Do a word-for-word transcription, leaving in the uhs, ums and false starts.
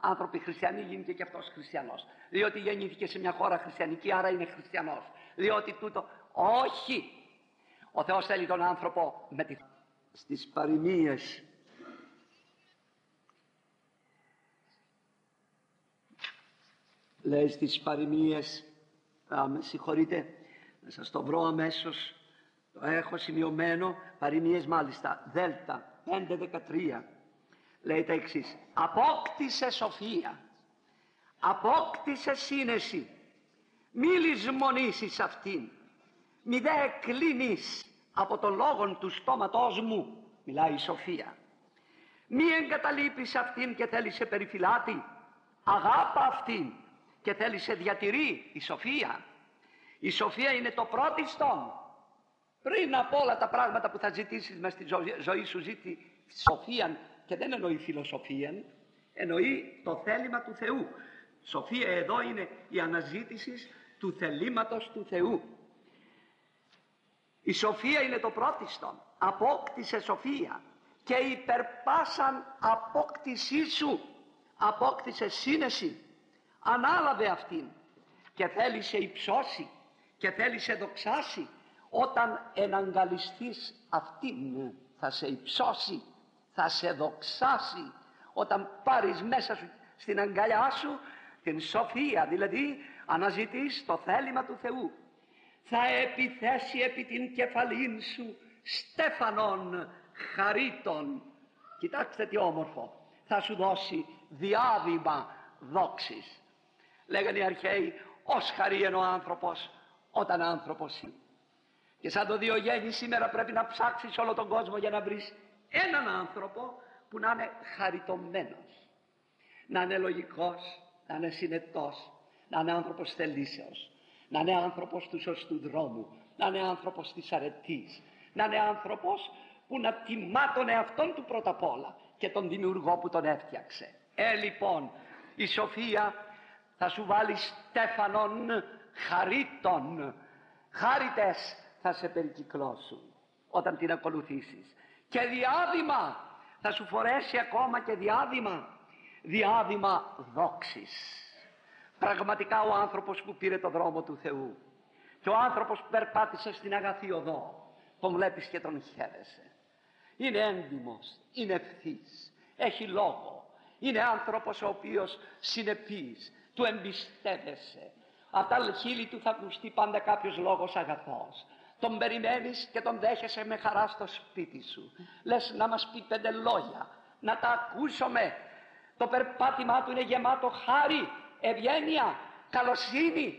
άνθρωποι χριστιανοί γίνηκε και αυτός χριστιανός. Διότι γεννήθηκε σε μια χώρα χριστιανική, άρα είναι χριστιανός. Διότι τούτο, όχι. Ο Θεός θέλει τον άνθρωπο με τη... Στις παροιμίες λέει στις παροιμίες, α, με συγχωρείτε, να σας το βρω αμέσως, το έχω σημειωμένο, παροιμίες μάλιστα, Δέλτα πέντε δεκατρία, λέει τα εξής: απόκτησε σοφία, απόκτησε σύνεση, μη λησμονήσεις αυτήν, μη δε εκκλίνεις από τον λόγον του στόματός μου, μιλάει η σοφία, μη εγκαταλείπεις αυτήν και θέλει σε περιφυλάτη, αγάπα αυτήν και θέλει σε διατηρεί. Η σοφία, η σοφία είναι το πρώτιστον. Πριν από όλα τα πράγματα που θα ζητήσεις μες στη ζωή σου, ζήτη σοφία, και δεν εννοεί φιλοσοφία, εννοεί το θέλημα του Θεού. Σοφία εδώ είναι η αναζήτηση του θελήματος του Θεού. Η σοφία είναι το πρώτιστον. Απόκτησε σοφία και υπερπάσαν απόκτησή σου, απόκτησε σύνεση, ανάλαβε αυτήν και θέλει σε υψώσει και θέλει σε δοξάσει. Όταν εναγκαλιστείς αυτήν θα σε υψώσει, θα σε δοξάσει. Όταν πάρεις μέσα σου στην αγκαλιά σου την σοφία, δηλαδή αναζητείς το θέλημα του Θεού, θα επιθέσει επί την κεφαλήν σου στέφανον χαρίτων. Κοιτάξτε τι όμορφο, θα σου δώσει διάδημα δόξης. Λέγανε οι αρχαίοι, ως χαρί είναι ο άνθρωπος όταν άνθρωπος είναι. Και σαν το Διογέννη σήμερα πρέπει να ψάξεις όλο τον κόσμο για να βρεις έναν άνθρωπο που να είναι χαριτωμένος, να είναι λογικός, να είναι συνετός, να είναι άνθρωπος θελήσεως, να είναι άνθρωπος του σωστού δρόμου, να είναι άνθρωπος της αρετής, να είναι άνθρωπος που να τιμά τον εαυτόν του πρώτα απ' όλα και τον δημιουργό που τον έφτιαξε. Ε, λοιπόν, η σοφία θα σου βάλει στέφανον χαρίτων, χάριτες θα σε περικυκλώσουν όταν την ακολουθήσεις, και διάδημα θα σου φορέσει, ακόμα και διάδημα, διάδημα δόξης. Πραγματικά ο άνθρωπος που πήρε το δρόμο του Θεού και ο άνθρωπος που περπάτησε στην αγαθή οδό, τον βλέπεις και τον χαίρεσαι. Είναι έντιμος, είναι ευθύς, έχει λόγο, είναι άνθρωπος ο οποίος συνεπής, του εμπιστεύεσαι. Από τα χείλη του θα ακουστεί πάντα κάποιος λόγος αγαθός. Τον περιμένεις και τον δέχεσαι με χαρά στο σπίτι σου. Λες να μας πει πέντε λόγια, να τα ακούσουμε. Το περπάτημά του είναι γεμάτο χάρη, ευγένεια, καλοσύνη.